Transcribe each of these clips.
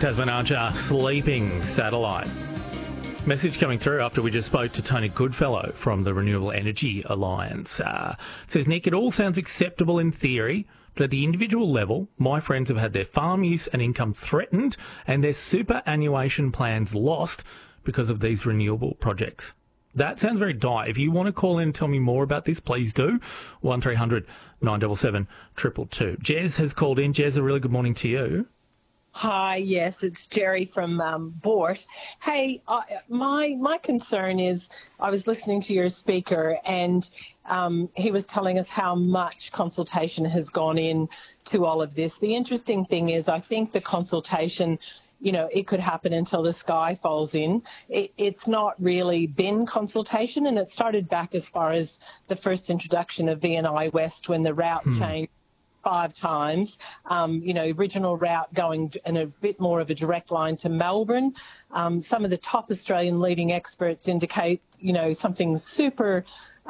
Tasman Archer, Sleeping Satellite. Message coming through after we just spoke to Tony Goodfellow from the Renewable Energy Alliance. Says, Nick, it all sounds acceptable in theory, but at the individual level, my friends have had their farm use and income threatened and their superannuation plans lost because of these renewable projects. That sounds very dire. If you want to call in and tell me more about this, please do. 1300 977 222. Jez has called in. Jez, a really good morning to you. Hi, yes, it's Jerry from Bort. Hey, my concern is I was listening to your speaker and he was telling us how much consultation has gone in to all of this. The interesting thing is I think the consultation, you know, it could happen until the sky falls in. It's not really been consultation, and it started back as far as the first introduction of VNI West when the route changed 5 times, original route going in a bit more of a direct line to Melbourne. Some of the top Australian leading experts indicate, something super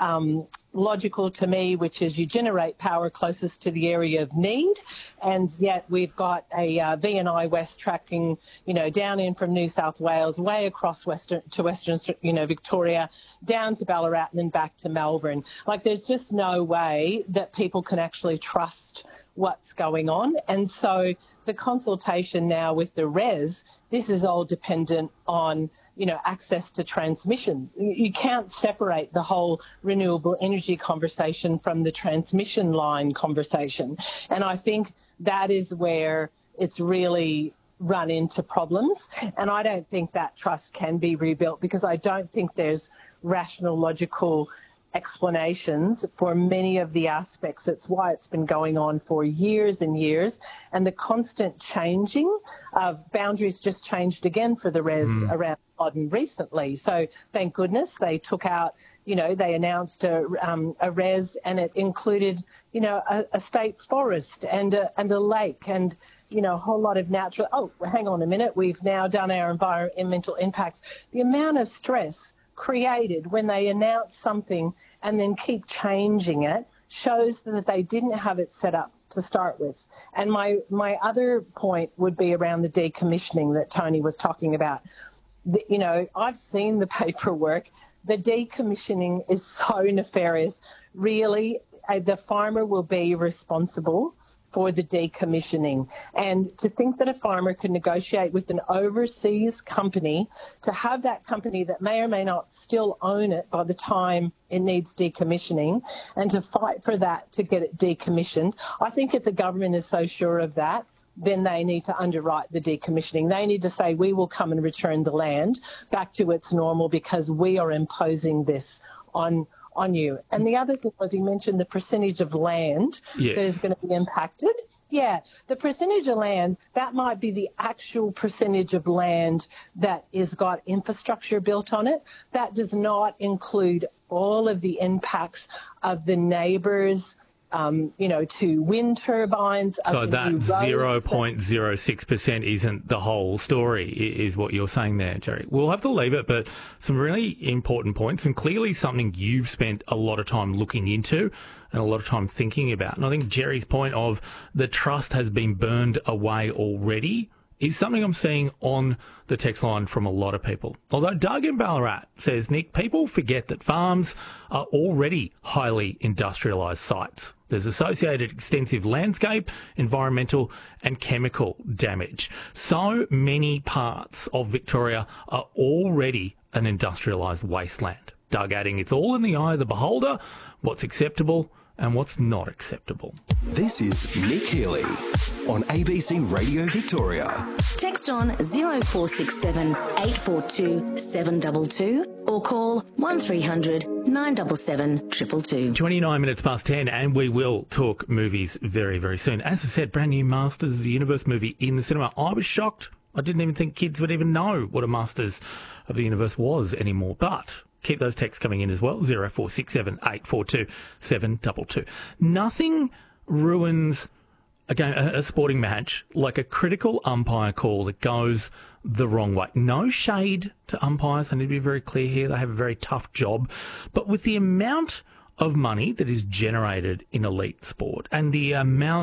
logical to me, which is you generate power closest to the area of need, and yet we've got a VNI West tracking, down in from New South Wales, way across western Victoria, down to Ballarat and then back to Melbourne. Like, there's just no way that people can actually trust what's going on. And so the consultation now with the RES, this is all dependent on access to transmission. You can't separate the whole renewable energy conversation from the transmission line conversation. And I think that is where it's really run into problems. And I don't think that trust can be rebuilt because I don't think there's rational, logical explanations for many of the aspects. It's why it's been going on for years and years. And the constant changing of boundaries just changed again for the RES around Loddon recently. So thank goodness they took out, they announced a RES and it included, a state forest and a lake and, a whole lot of natural. Oh, hang on a minute. We've now done our environmental impacts. The amount of stress created when they announce something and then keep changing it shows that they didn't have it set up to start with. And my other point would be around the decommissioning that Tony was talking about. I've seen the paperwork. The decommissioning is so nefarious. Really, the farmer will be responsible for the decommissioning. And to think that a farmer could negotiate with an overseas company to have that company that may or may not still own it by the time it needs decommissioning and to fight for that to get it decommissioned, I think if the government is so sure of that, then they need to underwrite the decommissioning. They need to say, we will come and return the land back to its normal because we are imposing this on you. And the other thing was, he mentioned the percentage of land that is going to be impacted. Yeah, the percentage of land, that might be the actual percentage of land that is got infrastructure built on it. That does not include all of the impacts of the neighbours, to wind turbines. So that 0.06% isn't the whole story, is what you're saying there, Jerry. We'll have to leave it, but some really important points and clearly something you've spent a lot of time looking into and a lot of time thinking about. And I think Jerry's point of the trust has been burned away already is something I'm seeing on the text line from a lot of people. Although Doug in Ballarat says, Nick, people forget that farms are already highly industrialised sites. There's associated extensive landscape, environmental and chemical damage. So many parts of Victoria are already an industrialised wasteland. Doug adding, it's all in the eye of the beholder, what's acceptable and what's not acceptable. This is Nick Healy on ABC Radio Victoria. Text on 0467 842 722 or call 1300 977 222. 29 minutes past 10 and we will talk movies very, very soon. As I said, brand new Masters of the Universe movie in the cinema. I was shocked. I didn't even think kids would even know what a Masters of the Universe was anymore. But keep those texts coming in as well, 0467 842 722. Nothing ruins a sporting match like a critical umpire call that goes the wrong way. No shade to umpires. I need to be very clear here. They have a very tough job. But with the amount of money that is generated in elite sport and the amount